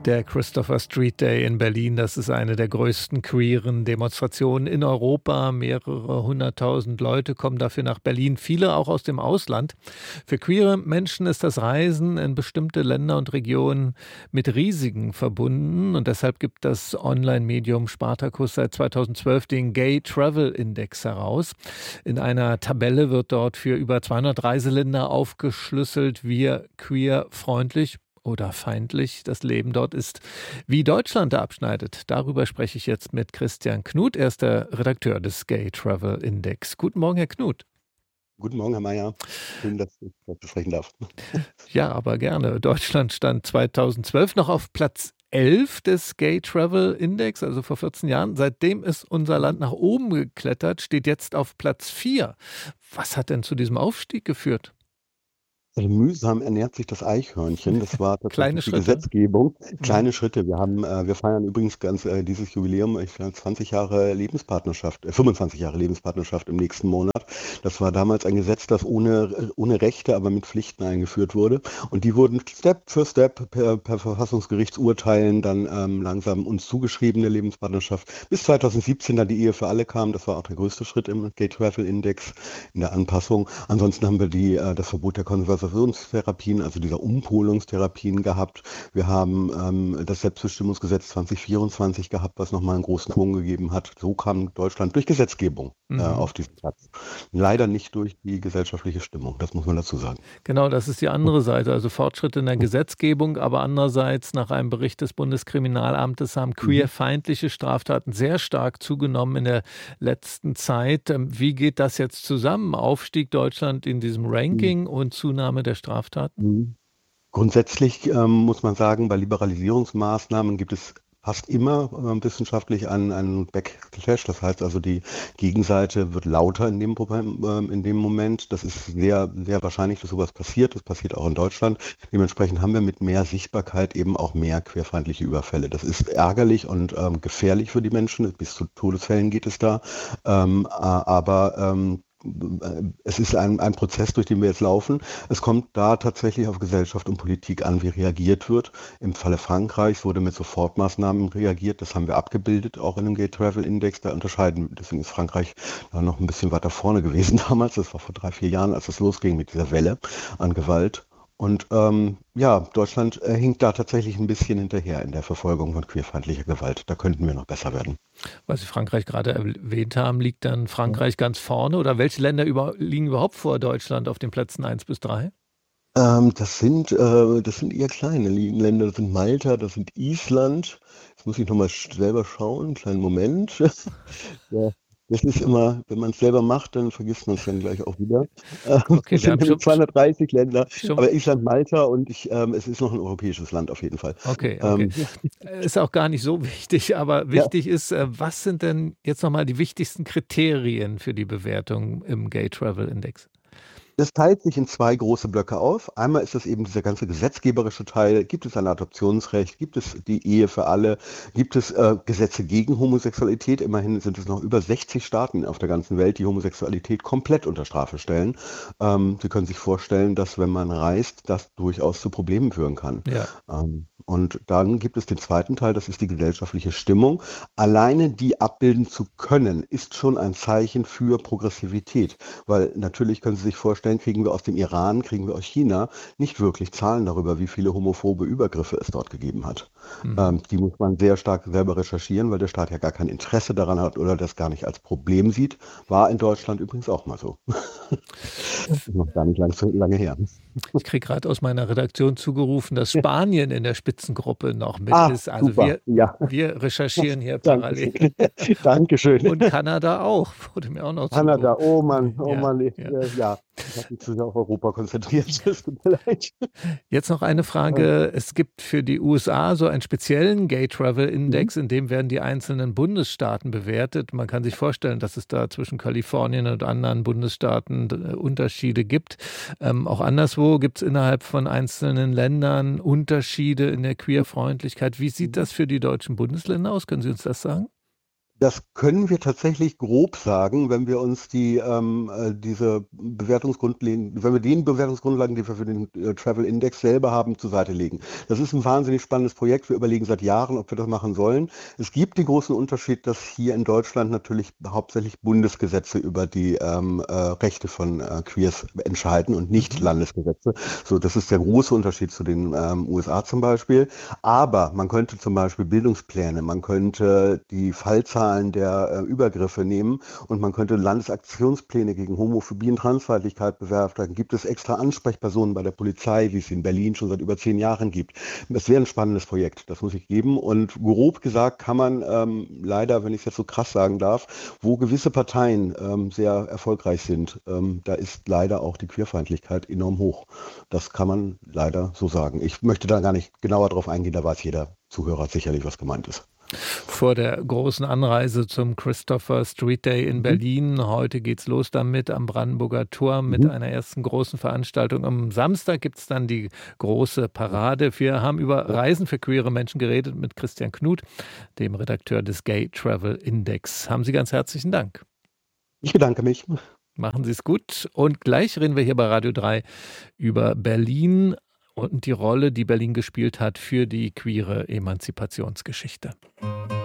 Der Christopher Street Day in Berlin, das ist eine der größten queeren Demonstrationen in Europa. Mehrere hunderttausend Leute kommen dafür nach Berlin, viele auch aus dem Ausland. Für queere Menschen ist das Reisen in bestimmte Länder und Regionen mit Risiken verbunden. Und deshalb gibt das Online-Medium Spartacus seit 2012 den Gay Travel Index heraus. In einer Tabelle wird dort für über 200 Reiseländer aufgeschlüsselt, wie queer-freundlich oder feindlich das Leben dort ist. Wie Deutschland da abschneidet, darüber spreche ich jetzt mit Christian Knuth. Er ist der Redakteur des Gay Travel Index. Guten Morgen, Herr Knuth. Guten Morgen, Herr Mayer. Schön, dass ich dazu sprechen darf. Ja, aber gerne. Deutschland stand 2012 noch auf Platz 11 des Gay Travel Index, also vor 14 Jahren. Seitdem ist unser Land nach oben geklettert, steht jetzt auf Platz 4. Was hat denn zu diesem Aufstieg geführt? Also mühsam ernährt sich das Eichhörnchen. Das war Kleine tatsächlich die Schritte. Gesetzgebung. Kleine Schritte. Wir feiern übrigens dieses Jubiläum, 20 Jahre Lebenspartnerschaft, 25 Jahre Lebenspartnerschaft im nächsten Monat. Das war damals ein Gesetz, das ohne Rechte, aber mit Pflichten eingeführt wurde. Und die wurden Step für Step per Verfassungsgerichtsurteilen dann langsam uns zugeschriebene Lebenspartnerschaft. Bis 2017 dann die Ehe für alle kam. Das war auch der größte Schritt im Gay Travel Index in der Anpassung. Ansonsten haben wir das Verbot der Konversationstherapien, also dieser Umpolungstherapien gehabt. Wir haben das Selbstbestimmungsgesetz 2024 gehabt, was nochmal einen großen Schwung gegeben hat. So kam Deutschland durch Gesetzgebung auf diesen Platz. Leider nicht durch die gesellschaftliche Stimmung, das muss man dazu sagen. Genau, das ist die andere Seite, also Fortschritte in der Gesetzgebung, aber andererseits nach einem Bericht des Bundeskriminalamtes haben queerfeindliche Straftaten sehr stark zugenommen in der letzten Zeit. Wie geht das jetzt zusammen? Aufstieg Deutschland in diesem Ranking und Zunahme der Straftaten? Grundsätzlich muss man sagen, bei Liberalisierungsmaßnahmen gibt es fast immer wissenschaftlich einen Backlash. Das heißt also, die Gegenseite wird lauter in dem Moment. Das ist sehr, sehr wahrscheinlich, dass sowas passiert. Das passiert auch in Deutschland. Dementsprechend haben wir mit mehr Sichtbarkeit eben auch mehr queerfeindliche Überfälle. Das ist ärgerlich und gefährlich für die Menschen. Bis zu Todesfällen geht es da. Es ist ein Prozess, durch den wir jetzt laufen. Es kommt da tatsächlich auf Gesellschaft und Politik an, wie reagiert wird. Im Falle Frankreichs wurde mit Sofortmaßnahmen reagiert. Das haben wir abgebildet, auch in dem Gay Travel Index. Deswegen ist Frankreich da noch ein bisschen weiter vorne gewesen damals. Das war vor 3-4 Jahren, als es losging mit dieser Welle an Gewalt. Und Deutschland hinkt da tatsächlich ein bisschen hinterher in der Verfolgung von queerfeindlicher Gewalt. Da könnten wir noch besser werden. Weil Sie Frankreich gerade erwähnt haben, liegt dann Frankreich ganz vorne? Oder welche Länder liegen überhaupt vor Deutschland auf den Plätzen 1 bis 3? Das sind eher kleine Länder. Das sind Malta, das sind Island. Jetzt muss ich nochmal selber schauen. Kleinen Moment. Ja. Das ist immer, wenn man es selber macht, dann vergisst man es dann gleich auch wieder. Okay, Es wir haben sind schon 230 Länder, aber Island, Malta und es ist noch ein europäisches Land auf jeden Fall. Okay. Ist auch gar nicht so wichtig, aber wichtig ist, was sind denn jetzt nochmal die wichtigsten Kriterien für die Bewertung im Gay Travel Index? Das teilt sich in 2 große Blöcke auf. Einmal ist das eben dieser ganze gesetzgeberische Teil. Gibt es ein Adoptionsrecht? Gibt es die Ehe für alle? Gibt es Gesetze gegen Homosexualität? Immerhin sind es noch über 60 Staaten auf der ganzen Welt, die Homosexualität komplett unter Strafe stellen. Sie können sich vorstellen, dass wenn man reist, das durchaus zu Problemen führen kann. Ja. Und dann gibt es den zweiten Teil, das ist die gesellschaftliche Stimmung. Alleine die abbilden zu können, ist schon ein Zeichen für Progressivität. Weil natürlich können Sie sich vorstellen, kriegen wir aus dem Iran, kriegen wir aus China nicht wirklich Zahlen darüber, wie viele homophobe Übergriffe es dort gegeben hat. Die muss man sehr stark selber recherchieren, weil der Staat ja gar kein Interesse daran hat oder das gar nicht als Problem sieht. War in Deutschland übrigens auch mal so. Das ist noch gar nicht lange her. Ich kriege gerade aus meiner Redaktion zugerufen, dass Spanien in der Spitzengruppe noch mit ist. Also super. wir recherchieren hier parallel. Dankeschön. Und Kanada auch, wurde mir auch noch Kanada, zugerufen. oh Mann, ich habe mich zu sehr auf Europa konzentriert. Es tut mir leid. Jetzt noch eine Frage. Es gibt für die USA so einen speziellen Gay Travel Index, in dem werden die einzelnen Bundesstaaten bewertet. Man kann sich vorstellen, dass es da zwischen Kalifornien und anderen Bundesstaaten Unterschiede gibt. Auch anderswo gibt es innerhalb von einzelnen Ländern Unterschiede in der Queerfreundlichkeit. Wie sieht das für die deutschen Bundesländer aus? Können Sie uns das sagen? Das können wir tatsächlich grob sagen, wenn wir uns diese Bewertungsgrundlagen, wenn wir den Bewertungsgrundlagen, die wir für den Travel Index selber haben, zur Seite legen. Das ist ein wahnsinnig spannendes Projekt. Wir überlegen seit Jahren, ob wir das machen sollen. Es gibt den großen Unterschied, dass hier in Deutschland natürlich hauptsächlich Bundesgesetze über die Rechte von Queers entscheiden und nicht Mhm. Landesgesetze. So, das ist der große Unterschied zu den USA zum Beispiel. Aber man könnte zum Beispiel Bildungspläne, man könnte die Fallzahlen der Übergriffe nehmen und man könnte Landesaktionspläne gegen Homophobie und Transfeindlichkeit bewerkstelligen. Gibt es extra Ansprechpersonen bei der Polizei, wie es in Berlin schon seit über 10 Jahren gibt. Das wäre ein spannendes Projekt, das muss ich geben. Und grob gesagt kann man leider, wenn ich es jetzt so krass sagen darf, wo gewisse Parteien sehr erfolgreich sind, da ist leider auch die Queerfeindlichkeit enorm hoch. Das kann man leider so sagen. Ich möchte da gar nicht genauer drauf eingehen, da weiß jeder Zuhörer sicherlich, was gemeint ist. Vor der großen Anreise zum Christopher Street Day in Mhm. Berlin. Heute geht's los damit am Brandenburger Tor mit Mhm. einer ersten großen Veranstaltung. Am Samstag gibt's dann die große Parade. Wir haben über Ja. Reisen für queere Menschen geredet mit Christian Knut, dem Redakteur des Gay Travel Index. Haben Sie ganz herzlichen Dank. Ich bedanke mich. Machen Sie es gut. Und gleich reden wir hier bei Radio 3 über Berlin und die Rolle, die Berlin gespielt hat für die queere Emanzipationsgeschichte.